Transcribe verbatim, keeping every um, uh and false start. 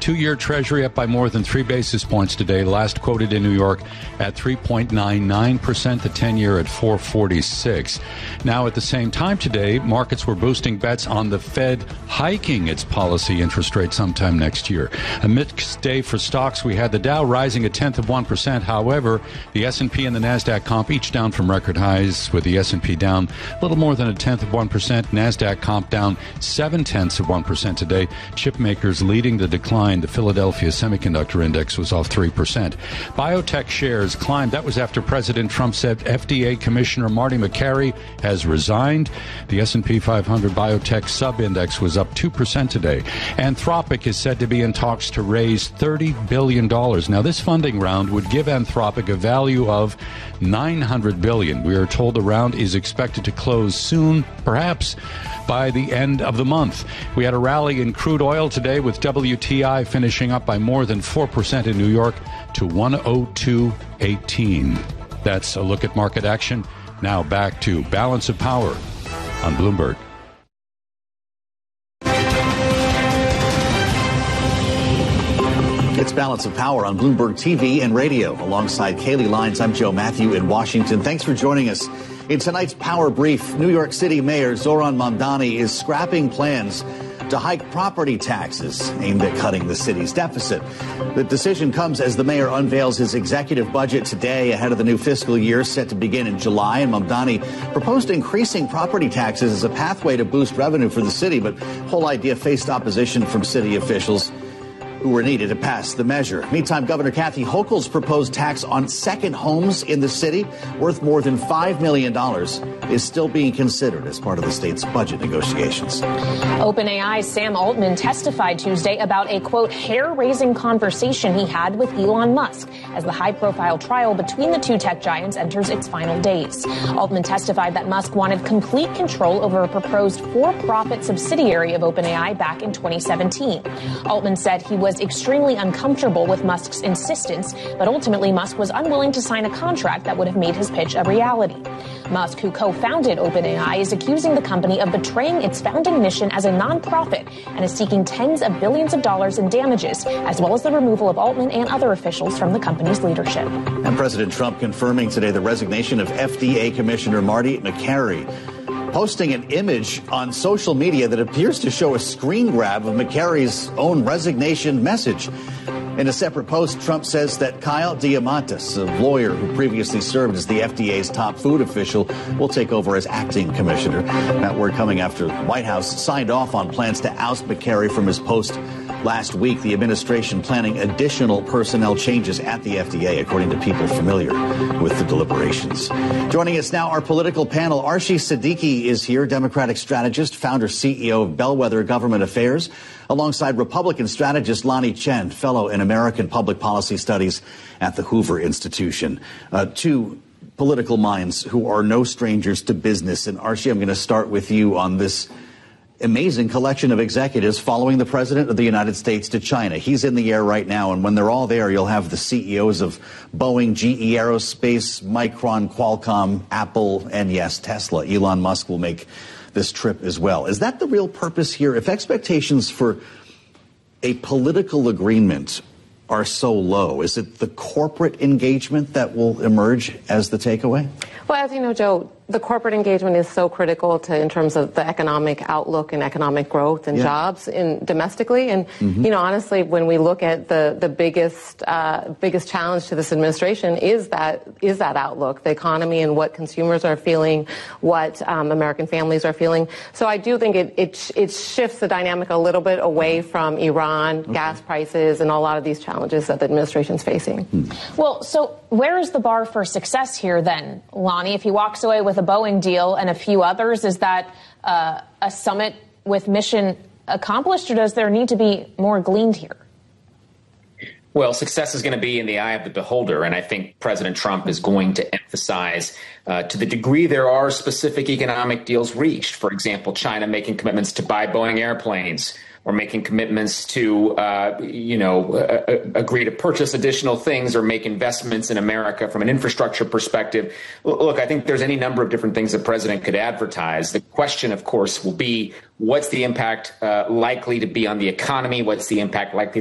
Two-year Treasury up by more than three basis points today. Last quoted in New York at three point nine nine percent. The ten-year at four forty-six. Now, at the same time today, markets were boosting bets on the Fed hiking its policy interest rate sometime next year. A mixed day for stocks. We had the Dow rising a tenth of one percent. However, the S and P and the NASDAQ comp each down from record highs, with the S and P down a little more than a tenth of one percent. NASDAQ comp down seven tenths of one percent today. Chip makers leading the decline. The Philadelphia Semiconductor Index was off three percent. Biotech shares climbed. That was after President Trump said F D A Commissioner Marty Makary has resigned. The S and P five hundred Biotech Sub-Index was up two percent today. Anthropic is said to be in talks to raise thirty billion dollars. Now, this funding round would give Anthropic a value of nine hundred billion dollars. We are told the round is expected to close soon, perhaps by the end of the month. We had a rally in crude oil today, with W T I finishing up by more than four percent in New York to one oh two eighteen. That's a look at market action. Now back to Balance of Power on Bloomberg. It's Balance of Power on Bloomberg T V and radio. Alongside Kaylee Lyons, I'm Joe Matthew in Washington. Thanks for joining us. In tonight's Power Brief, New York City Mayor Zohran Mamdani is scrapping plans to hike property taxes aimed at cutting the city's deficit. The decision comes as the mayor unveils his executive budget today ahead of the new fiscal year set to begin in July. And Mamdani proposed increasing property taxes as a pathway to boost revenue for the city, but the whole idea faced opposition from city officials who were needed to pass the measure. Meantime, Governor Kathy Hochul's proposed tax on second homes in the city, worth more than five million dollars, is still being considered as part of the state's budget negotiations. OpenAI's Sam Altman testified Tuesday about a, quote, hair-raising conversation he had with Elon Musk as the high-profile trial between the two tech giants enters its final days. Altman testified that Musk wanted complete control over a proposed for-profit subsidiary of OpenAI back in twenty seventeen. Altman said he was extremely uncomfortable with Musk's insistence, but ultimately Musk was unwilling to sign a contract that would have made his pitch a reality. Musk, who co-founded OpenAI, is accusing the company of betraying its founding mission as a nonprofit and is seeking tens of billions of dollars in damages, as well as the removal of Altman and other officials from the company's leadership. And President Trump confirming today the resignation of F D A Commissioner Marty Makary, posting an image on social media that appears to show a screen grab of Makary's own resignation message. In a separate post, Trump says that Kyle Diamantis, a lawyer who previously served as the F D A's top food official, will take over as acting commissioner. That word coming after the White House signed off on plans to oust Makary from his post last week. The administration planning additional personnel changes at the F D A, according to people familiar with the deliberations. Joining us now, our political panel. Arshi Siddiqui is here, Democratic strategist, founder, C E O of Bellwether Government Affairs, alongside Republican strategist Lanhee Chen, fellow in American Public Policy Studies at the Hoover Institution. Uh, two political minds who are no strangers to business. And Arshi, I'm going to start with you on this amazing collection of executives following the president of the United States to China. He's in the air right now, and when they're all there, you'll have the C E Os of Boeing, G E Aerospace, Micron, Qualcomm, Apple, and yes, Tesla. Elon Musk will make this trip as well. Is that the real purpose here? If expectations for a political agreement are so low, is it the corporate engagement that will emerge as the takeaway? Well, as you know, Joe, the corporate engagement is so critical to in terms of the economic outlook and economic growth and yeah. jobs in domestically. And mm-hmm. you know, honestly, when we look at the the biggest uh, biggest challenge to this administration is that is that outlook, the economy, and what consumers are feeling, what um, American families are feeling. So I do think it it it shifts the dynamic a little bit away from Iran, okay. gas prices, and a lot of these challenges that the administration's facing. Hmm. Well, so where is the bar for success here then, Lanhee? If he walks away with a Boeing deal and a few others, is that uh, a summit with mission accomplished, or does there need to be more gleaned here? Well, success is going to be in the eye of the beholder, and I think President Trump is going to emphasize uh, to the degree there are specific economic deals reached, for example, China making commitments to buy Boeing airplanes, or making commitments to, uh, you know, uh, agree to purchase additional things or make investments in America from an infrastructure perspective. Look, I think there's any number of different things the president could advertise. The question, of course, will be what's the impact uh, likely to be on the economy? What's the impact likely